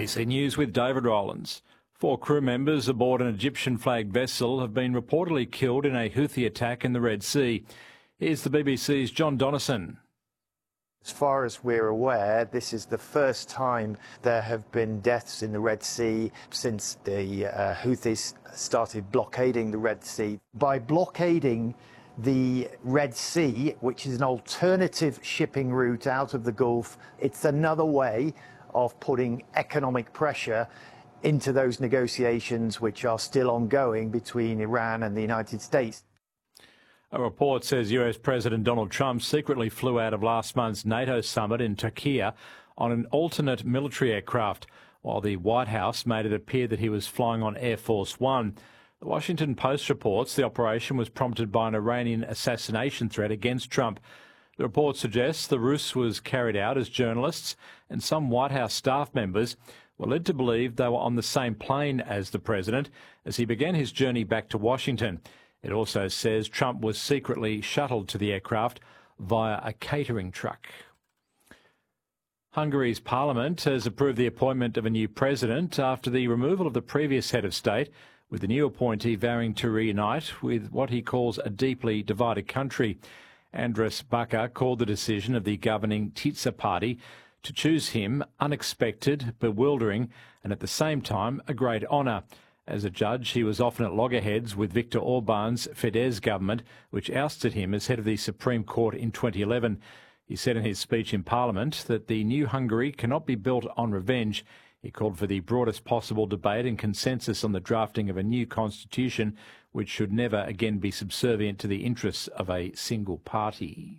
ABC News with David Rowlands. 4 crew members aboard an Egyptian-flagged vessel have been reportedly killed in a Houthi attack in the Red Sea. Here's the BBC's John Donnison. As far as we're aware, this is the first time there have been deaths in the Red Sea since the Houthis started blockading the Red Sea. By blockading the Red Sea, which is an alternative shipping route out of the Gulf, it's another way of putting economic pressure into those negotiations which are still ongoing between Iran and the United States. A report says US President Donald Trump secretly flew out of last month's NATO summit in Turkey on an alternate military aircraft, while the White House made it appear that he was flying on Air Force One. The Washington Post reports the operation was prompted by an Iranian assassination threat against Trump. The report suggests the ruse was carried out as journalists and some White House staff members were led to believe they were on the same plane as the president as he began his journey back to Washington. It also says Trump was secretly shuttled to the aircraft via a catering truck. Hungary's parliament has approved the appointment of a new president after the removal of the previous head of state, with the new appointee vowing to reunite with what he calls a deeply divided country. Andras Baka called the decision of the governing Tisza party to choose him unexpected, bewildering and at the same time a great honour. As a judge, he was often at loggerheads with Viktor Orban's Fidesz government, which ousted him as head of the Supreme Court in 2011. He said in his speech in Parliament that the new Hungary cannot be built on revenge. He called for the broadest possible debate and consensus on the drafting of a new constitution, which should never again be subservient to the interests of a single party.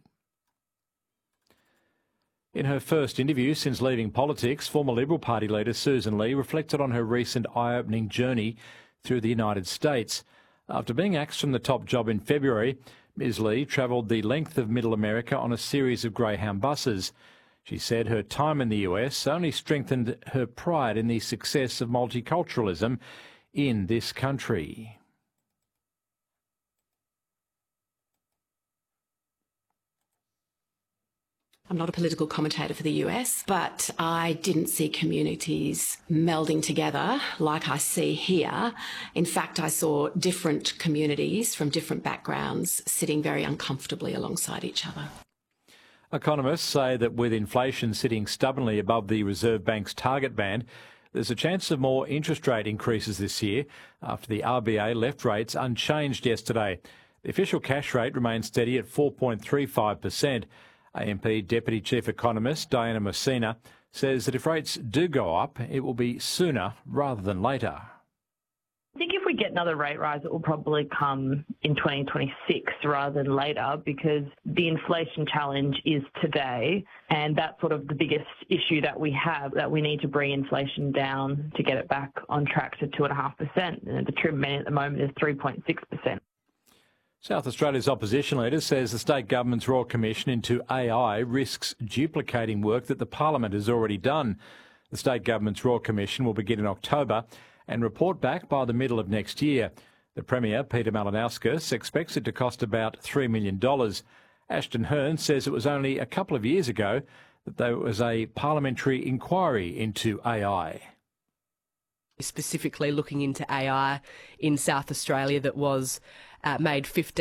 In her first interview since leaving politics, former Liberal Party leader Susan Lee reflected on her recent eye-opening journey through the United States. After being axed from the top job in February, Ms Lee travelled the length of Middle America on a series of Greyhound buses. She said her time in the US only strengthened her pride in the success of multiculturalism in this country. I'm not a political commentator for the US, but I didn't see communities melding together like I see here. In fact, I saw different communities from different backgrounds sitting very uncomfortably alongside each other. Economists say that with inflation sitting stubbornly above the Reserve Bank's target band, there's a chance of more interest rate increases this year after the RBA left rates unchanged yesterday. The official cash rate remains steady at 4.35%. AMP Deputy Chief Economist Diana Messina says that if rates do go up, it will be sooner rather than later. I think if we get another rate rise, it will probably come in 2026 rather than later, because the inflation challenge is today, and that's sort of the biggest issue that we have, that we need to bring inflation down to get it back on track to 2.5%. And the trend at the moment is 3.6%. South Australia's opposition leader says the state government's Royal Commission into AI risks duplicating work that the Parliament has already done. The state government's Royal Commission will begin in October and report back by the middle of next year. The Premier, Peter Malinauskas, expects it to cost about $3 million. Ashton Hearn says it was only a couple of years ago that there was a parliamentary inquiry into AI. Specifically looking into AI in South Australia that was made 15